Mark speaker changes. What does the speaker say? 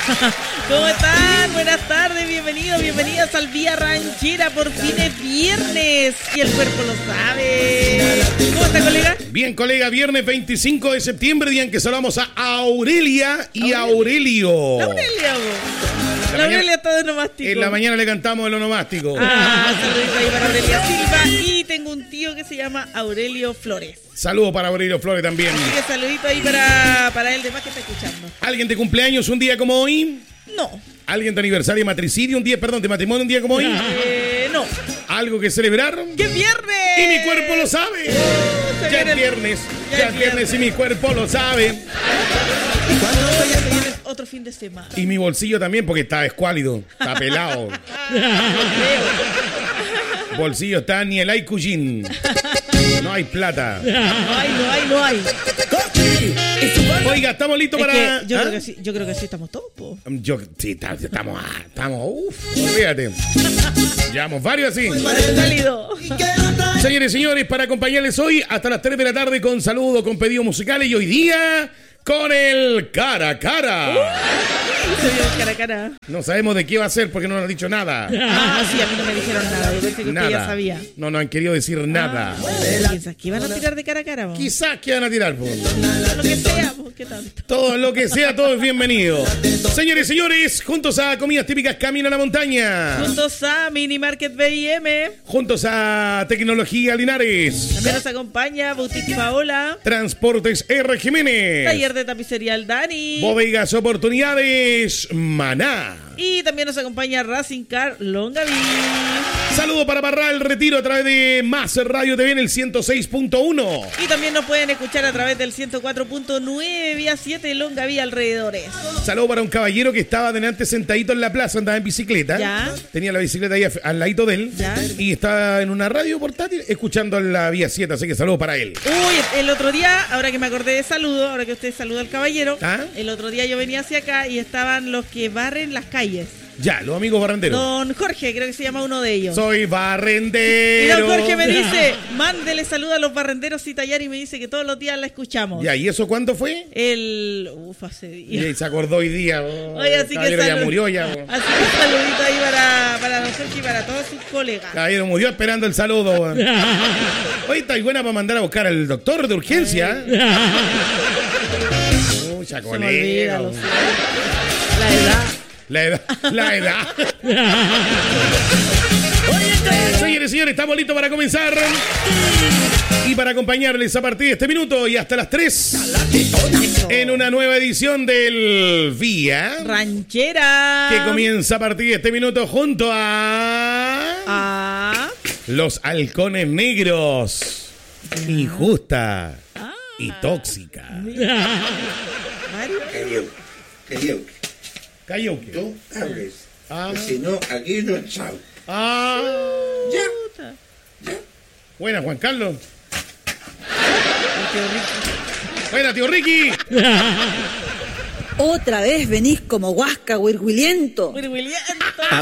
Speaker 1: ¿Cómo están? Buenas tardes, bienvenidas al Vía Ranchera. Por fin es viernes y el cuerpo lo sabe. ¿Cómo está, colega?
Speaker 2: Bien, colega, viernes 25 de septiembre, día en que saludamos a Aurelia y a Aurelio.
Speaker 1: La Aurelia está de nomástico.
Speaker 2: En la mañana le cantamos el onomástico.
Speaker 1: Saludito ahí para Aurelia Silva. Y tengo un tío que se llama Aurelio Flores.
Speaker 2: Saludos para Aurelio Flores también.
Speaker 1: Así que saludito ahí para él, demás que está escuchando.
Speaker 2: ¿Alguien de cumpleaños un día como hoy?
Speaker 1: No.
Speaker 2: ¿Alguien de aniversario de matricidio un día, de matrimonio un día como hoy?
Speaker 1: No.
Speaker 2: ¿Algo que celebrar?
Speaker 1: ¡Qué viernes!
Speaker 2: Y mi cuerpo lo sabe. Ya es viernes y mi cuerpo lo sabe.
Speaker 1: Otro fin de semana.
Speaker 2: Y mi bolsillo también, porque está escuálido, está pelado. Bolsillo está ni el Aikuyin. No hay plata.
Speaker 1: No hay.
Speaker 2: Oiga, estamos listos para.
Speaker 1: Yo creo que sí estamos todos, po.
Speaker 2: Sí, estamos. Olvídate. Llevamos varios así. Señores y señores, para acompañarles hoy hasta las 3 de la tarde con saludos, con pedidos musicales y hoy día con el cara a cara.
Speaker 1: Cara a cara.
Speaker 2: No sabemos de qué va a ser porque no nos han dicho nada.
Speaker 1: Sí, a mí no me dijeron nada. Yo pensé que usted ya sabía.
Speaker 2: No han querido decir nada.
Speaker 1: ¿Piensas que iban a tirar de cara a cara?
Speaker 2: Quizás que van a tirar.
Speaker 1: Lo que sea, ¿qué tanto?
Speaker 2: Todo lo que sea, todo es bienvenido. Señores y señores, juntos a Comidas Típicas Camino a la Montaña.
Speaker 1: Juntos a Mini Market B&M.
Speaker 2: Juntos a Tecnología Linares.
Speaker 1: También nos acompaña Boutique Paola.
Speaker 2: Transportes R. Jiménez.
Speaker 1: Taller de tapicería El Dani.
Speaker 2: Bodegas Oportunidades Maná.
Speaker 1: Y también nos acompaña Racing Car Longaví.
Speaker 2: Saludo para Parral Retiro a través de Más Radio TV en el 106.1.
Speaker 1: Y también nos pueden escuchar a través del 104.9 vía 7 Longaví alrededores.
Speaker 2: Saludo para un caballero que estaba delante sentadito en la plaza, andaba en bicicleta.
Speaker 1: ¿Ya?
Speaker 2: Tenía la bicicleta ahí al ladito de él.
Speaker 1: ¿Ya?
Speaker 2: Y estaba en una radio portátil escuchando la vía 7, así que saludo para él.
Speaker 1: Uy, el otro día, ahora que me acordé de saludo, ahora que usted saluda al caballero,
Speaker 2: ¿Ah?
Speaker 1: El otro día yo venía hacia acá y estaban los que barren las calles.
Speaker 2: Ya, los amigos barrenderos.
Speaker 1: Don Jorge, creo que se llama uno de ellos.
Speaker 2: Soy barrendero.
Speaker 1: Y don Jorge me dice, mándele saludo a los barrenderos y tallar, y me dice que todos los días la escuchamos.
Speaker 2: Ya, ¿y eso cuándo fue?
Speaker 1: Hace días.
Speaker 2: Y se acordó hoy día.
Speaker 1: Oye, así que
Speaker 2: ya murió ya.
Speaker 1: Así que saludito ahí para don Jorge y para todos sus colegas.
Speaker 2: Caballero murió esperando el saludo. Hoy está buena para mandar a buscar al doctor de urgencia. Mucha colega. La edad. Señores y señores, estamos listos para comenzar. Y para acompañarles a partir de este minuto y hasta las 3 en una nueva edición del Vía
Speaker 1: Ranchera,
Speaker 2: que comienza a partir de este minuto junto a Los Halcones Negros. Injusta y tóxica. Cayuque.
Speaker 3: Tú hables. Si no, aquí no chao.
Speaker 1: Ya.
Speaker 2: Buena, Juan Carlos. Buena, tío Ricky.
Speaker 4: Otra vez venís como huasca, huirguiliento.
Speaker 1: Huirguiliento.